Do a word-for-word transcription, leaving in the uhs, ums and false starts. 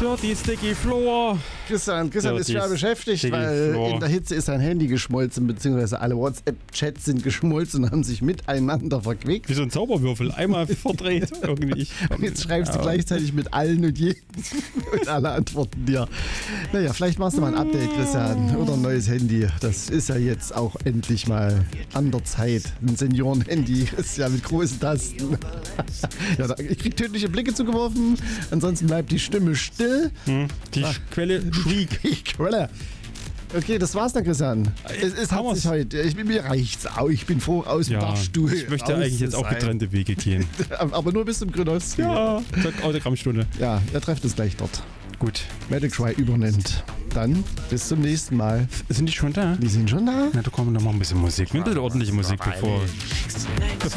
Dirty Sticky Floor. Christian, Christian ist schwer beschäftigt, weil Floor. In der Hitze ist sein Handy geschmolzen, beziehungsweise alle WhatsApp-Chats sind geschmolzen und haben sich miteinander verquickt. Wie so ein Zauberwürfel, einmal verdreht irgendwie. Und jetzt schreibst du gleichzeitig mit allen und jeden und alle antworten dir. Naja, vielleicht machst du mal ein Update, Christian, oder ein neues Handy. Das ist ja jetzt auch endlich mal an der Zeit. Ein Senioren-Handy ist ja mit großen Tasten. Ja, ich krieg tödliche Blicke zugeworfen, ansonsten bleibt die Stimme still. Hm, die Ach, Quelle schwieg. Die Quelle. Okay, das war's dann, Christian. Es, es hat sich heute, ich, mir reicht's auch. Ich bin froh aus dem ja, Dachstuhl. Ich möchte eigentlich jetzt auch getrennte Wege gehen. Aber nur bis zum Grünhaus. Ja, Autogrammstunde. Ja, ihr trefft es gleich dort. Gut. Medic Cry übernimmt. Dann bis zum nächsten Mal. Sind die schon da? Die sind schon da? Na, da kommen noch mal ein bisschen Musik. Ein bisschen ordentliche Musik bevor.